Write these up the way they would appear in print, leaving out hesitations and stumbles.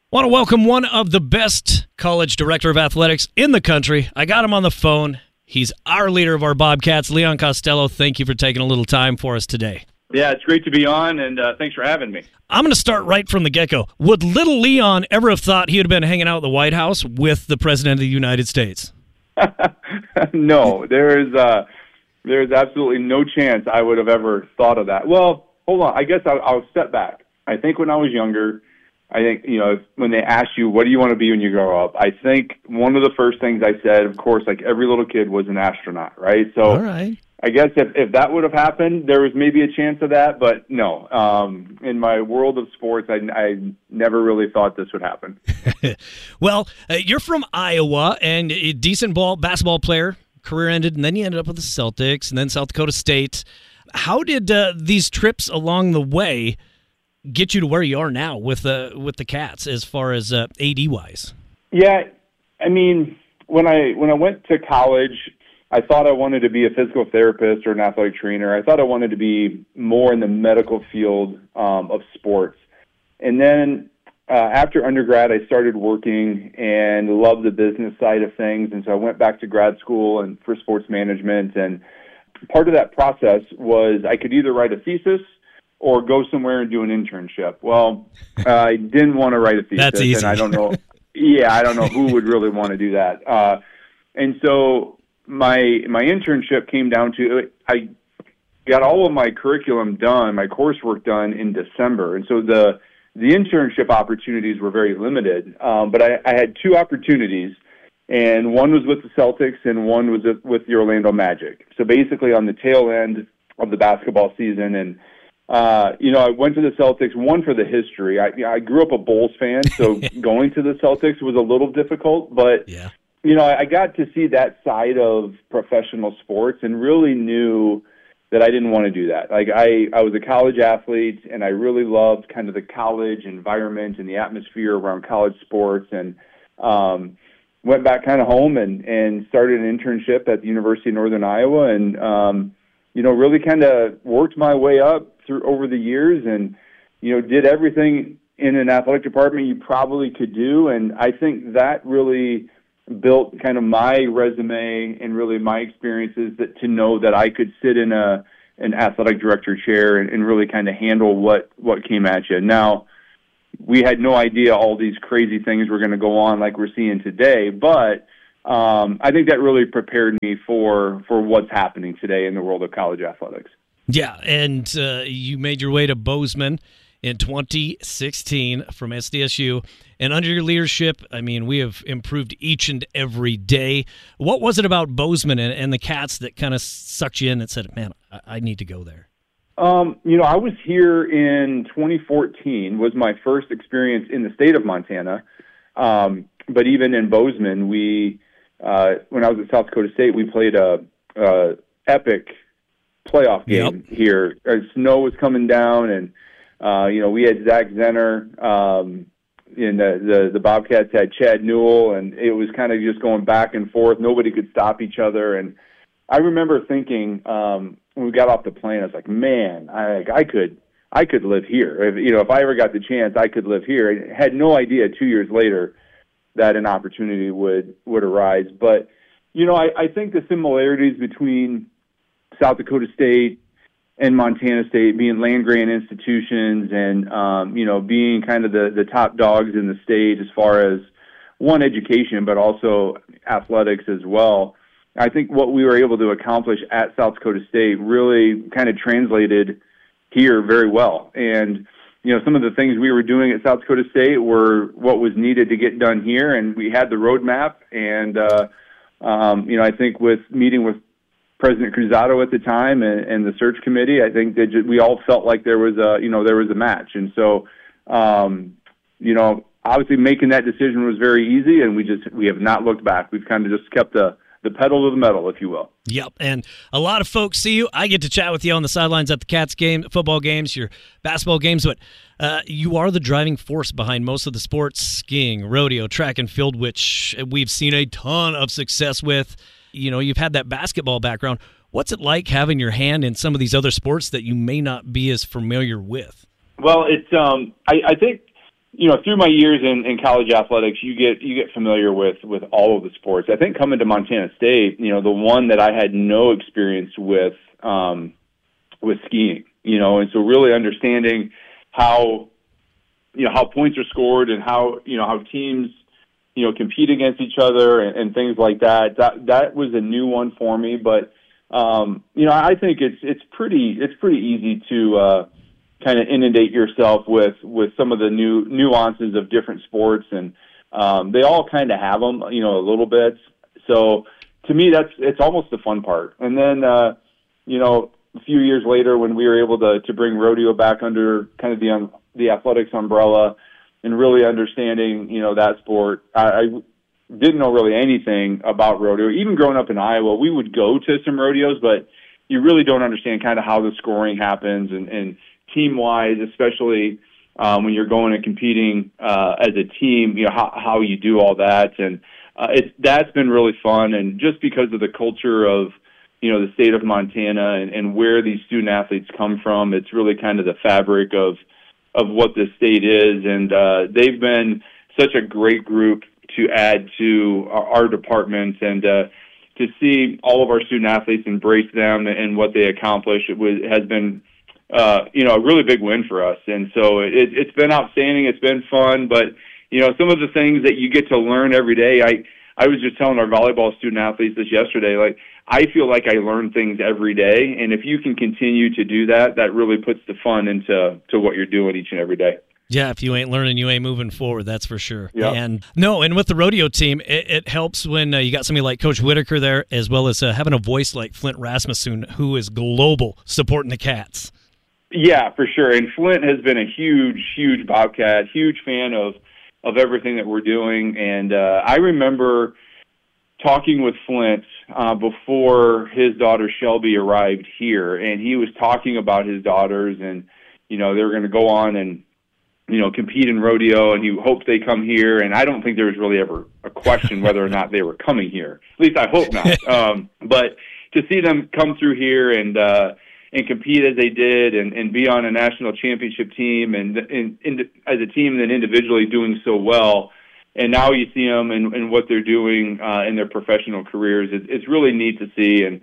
Want to welcome one of the best college director of athletics in the country. I got him on the phone. He's our leader of our Bobcats, Leon Costello. Thank you for taking a little time for us today. Yeah, it's great to be on, and thanks for having me. I'm going to start right from the get-go. Would little Leon ever have thought he would have been hanging out at the White House with the President of the United States? No, there's absolutely no chance I would have ever thought of that. Well, hold on. I guess I'll step back. I think when I was younger, when they asked you, what do you want to be when you grow up? I think one of the first things I said, of course, like every little kid, was an astronaut, right? So all right. I guess if that would have happened, there was maybe a chance of that, but no. In my world of sports, I never really thought this would happen. Well, you're from Iowa, and a decent basketball player, career ended, and then you ended up with the Celtics, and then South Dakota State. How did these trips along the way get you to where you are now with the Cats as far as AD-wise? Yeah, I mean, when I went to college, I thought I wanted to be a physical therapist or an athletic trainer. I thought I wanted to be more in the medical field of sports. And then after undergrad, I started working and loved the business side of things. And so I went back to grad school and for sports management. And part of that process was I could either write a thesis or go somewhere and do an internship. Well, I didn't want to write a thesis. That's easy. And I don't know. Yeah, I don't know who would really want to do that. And so my internship came down to, I got all of my curriculum done, my coursework done in December. And so the internship opportunities were very limited. But I had two opportunities, and one was with the Celtics and one was with the Orlando Magic. So basically on the tail end of the basketball season. And I went to the Celtics, one, for the history. I grew up a Bulls fan, so going to the Celtics was a little difficult, but yeah. I got to see that side of professional sports and really knew that I didn't want to do that. Like I was a college athlete, and I really loved kind of the college environment and the atmosphere around college sports, and went back kind of home and started an internship at the University of Northern Iowa, and really kind of worked my way up through over the years, and did everything in an athletic department you probably could do. And I think that really built kind of my resume and really my experiences to know that I could sit in an athletic director chair and really kind of handle what came at you. Now, we had no idea all these crazy things were going to go on like we're seeing today, but I think that really prepared me for what's happening today in the world of college athletics. Yeah, and you made your way to Bozeman in 2016 from SDSU. And under your leadership, I mean, we have improved each and every day. What was it about Bozeman and the Cats that kind of sucked you in and said, man, I need to go there? I was here in 2014, was my first experience in the state of Montana. But even in Bozeman, when I was at South Dakota State, we played a epic playoff game here. Snow was coming down, and we had Zach Zenner, and the Bobcats had Chad Newell, and it was kind of just going back and forth. Nobody could stop each other. And I remember thinking when we got off the plane, I was like, man, I could live here. If I ever got the chance, I could live here. I had no idea 2 years later that an opportunity would arise. But, I think the similarities between South Dakota State and Montana State being land-grant institutions and, being kind of the top dogs in the state as far as, one, education, but also athletics as well. I think what we were able to accomplish at South Dakota State really kind of translated here very well. And, some of the things we were doing at South Dakota State were what was needed to get done here, and we had the roadmap. And, I think with meeting with President Cruzado at the time and the search committee, I think that we all felt like there was a match. And so, obviously making that decision was very easy, and we have not looked back. We've kind of just kept the pedal to the metal, if you will. Yep, and a lot of folks see you. I get to chat with you on the sidelines at the Cats game, football games, your basketball games, but you are the driving force behind most of the sports, skiing, rodeo, track and field, which we've seen a ton of success with. You've had that basketball background. What's it like having your hand in some of these other sports that you may not be as familiar with? Well, it's I think through my years in college athletics, you get familiar with all of the sports. I think coming to Montana State, the one that I had no experience with skiing, and so really understanding how points are scored and how teams, compete against each other and things like that. That was a new one for me, but I think it's pretty easy to kind of inundate yourself with some of the new nuances of different sports, and they all kind of have them, a little bit. So to me, it's almost the fun part. And then a few years later, when we were able to bring rodeo back under kind of the athletics umbrella and really understanding that sport, I didn't know really anything about rodeo. Even growing up in Iowa, we would go to some rodeos, but you really don't understand kind of how the scoring happens and team-wise, especially when you're going and competing as a team, how you do all that. And that's been really fun. And just because of the culture of, the state of Montana and where these student athletes come from, it's really kind of the fabric of what the state is. And they've been such a great group to add to our department, and to see all of our student athletes embrace them and what they accomplish has been a really big win for us. And so it's been outstanding. It's been fun, but some of the things that you get to learn every day, I was just telling our volleyball student athletes this yesterday, like, I feel like I learn things every day, and if you can continue to do that, that really puts the fun into what you're doing each and every day. Yeah, if you ain't learning, you ain't moving forward, that's for sure. Yep. And with the rodeo team, it helps when you got somebody like Coach Whitaker there, as well as having a voice like Flint Rasmussen, who is global, supporting the Cats. Yeah, for sure. And Flint has been a huge Bobcat, huge fan of everything that we're doing. And I remember talking with Flint before his daughter Shelby arrived here, and he was talking about his daughters, and they were going to go on and compete in rodeo, and he hoped they come here. And I don't think there was really ever a question whether or not they were coming here. At least I hope not. But to see them come through here and compete as they did, and be on a national championship team, and as a team, and then individually doing so well. And now you see them and what they're doing in their professional careers. It's really neat to see. And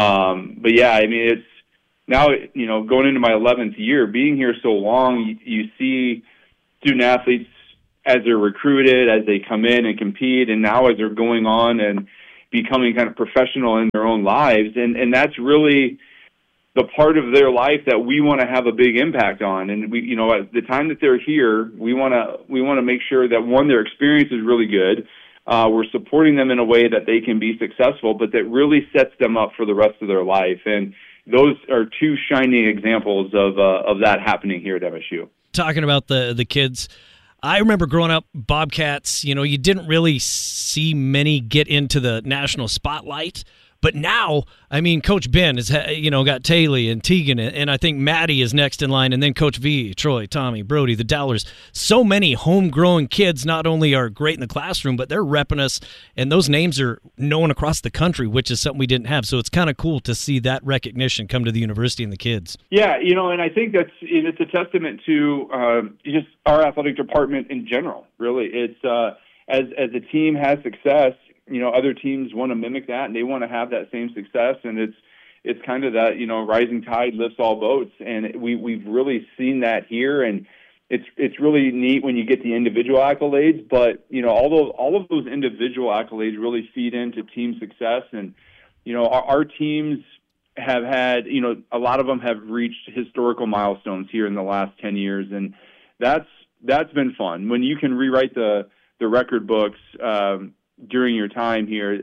but yeah, I mean, it's now going into my 11th year, being here so long, you see student athletes as they're recruited, as they come in and compete, and now as they're going on and becoming kind of professional in their own lives, and that's really the part of their life that we want to have a big impact on. And we, at the time that they're here, we want to make sure that, one, their experience is really good. We're supporting them in a way that they can be successful, but that really sets them up for the rest of their life. And those are two shining examples of that happening here at MSU. Talking about the kids, I remember growing up, Bobcats, you didn't really see many get into the national spotlight. But now, I mean, Coach Ben has got Taylor and Tegan, and I think Maddie is next in line, and then Coach V, Troy, Tommy, Brody, the Dowlers. So many homegrown kids not only are great in the classroom, but they're repping us, and those names are known across the country, which is something we didn't have. So it's kind of cool to see that recognition come to the university and the kids. Yeah, and I think it's a testament to just our athletic department in general. Really, it's as a team has success, other teams want to mimic that, and they want to have that same success. And it's kind of that, rising tide lifts all boats. And we've really seen that here. And it's really neat when you get the individual accolades, but, all of those individual accolades really feed into team success. And, our teams have had, a lot of them have reached historical milestones here in the last 10 years. And that's been fun. When you can rewrite the record books, during your time here,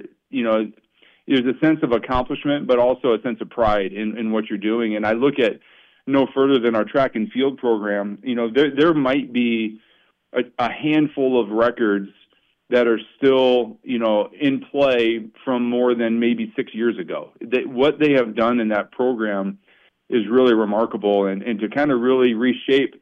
there's a sense of accomplishment, but also a sense of pride in what you're doing. And I look at no further than our track and field program. There might be a handful of records that are still, in play from more than maybe 6 years ago. What they have done in that program is really remarkable, and to kind of really reshape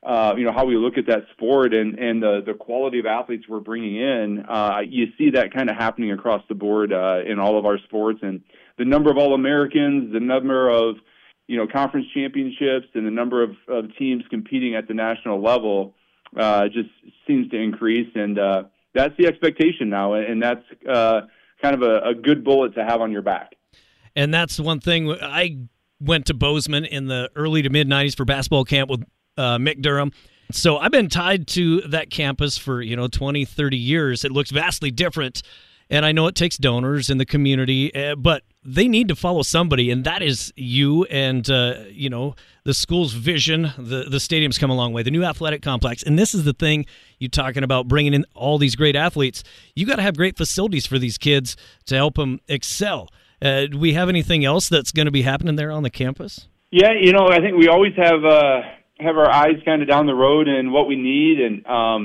how we look at that sport and the quality of athletes we're bringing in. You see that kind of happening across the board in all of our sports, and the number of All-Americans, the number of conference championships, and the number of teams competing at the national level. just seems to increase, and that's the expectation now, and that's kind of a good bullet to have on your back. And that's one thing. I went to Bozeman in the early to mid-'90s for basketball camp with Mick Durham. So I've been tied to that campus for 20, 30 years. It looks vastly different, and I know it takes donors in the community, but they need to follow somebody, and that is you and the school's vision. The stadium's come a long way, the new athletic complex, and this is the thing you're talking about, bringing in all these great athletes. You got to have great facilities for these kids to help them excel. Do we have anything else that's going to be happening there on the campus? Yeah, I think we always have our eyes kind of down the road and what we need, and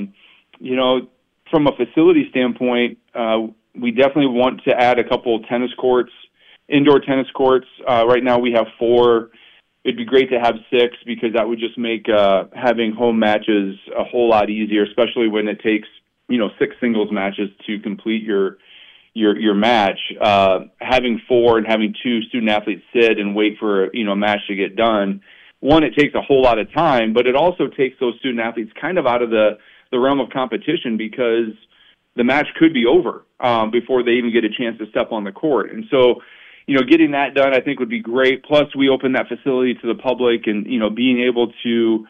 from a facility standpoint, we definitely want to add a couple of tennis courts, indoor tennis courts. Right now we have 4. It'd be great to have 6 because that would just make having home matches a whole lot easier, especially when it takes 6 singles matches to complete your match. Having 4 and having 2 student athletes sit and wait for a match to get done. One, it takes a whole lot of time, but it also takes those student athletes kind of out of the realm of competition because the match could be over before they even get a chance to step on the court. And so, getting that done, I think, would be great. Plus, we open that facility to the public, and being able to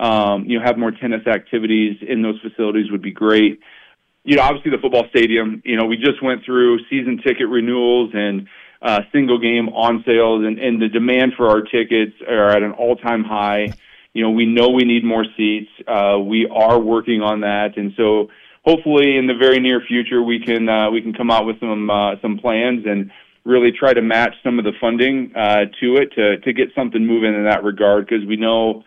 have more tennis activities in those facilities would be great. Obviously the football stadium. We just went through season ticket renewals and single game on sales, and the demand for our tickets are at an all-time high. We know we need more seats. We are working on that, and so hopefully in the very near future we can come out with some plans and really try to match some of the funding to it to get something moving in that regard, because we know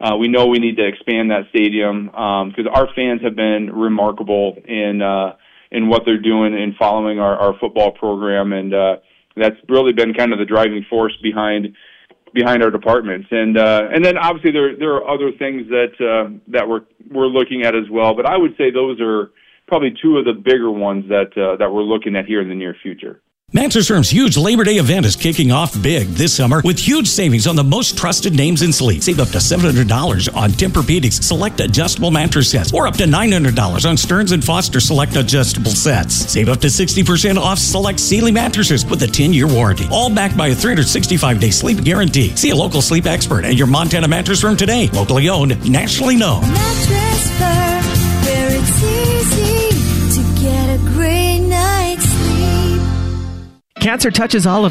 we need to expand that stadium because our fans have been remarkable in what they're doing in following our football program, and that's really been kind of the driving force behind our departments. And then obviously there are other things that we're looking at as well, but I would say those are probably 2 of the bigger ones that we're looking at here in the near future. Mattress Firm's huge Labor Day event is kicking off big this summer with huge savings on the most trusted names in sleep. Save up to $700 on Tempur-Pedic's select adjustable mattress sets, or up to $900 on Stearns & Foster select adjustable sets. Save up to 60% off select Sealy mattresses with a 10-year warranty, all backed by a 365-day sleep guarantee. See a local sleep expert at your Montana Mattress Firm today. Locally owned, nationally known. Mattress Firm, where it's easy to get a great night's sleep. Cancer touches all of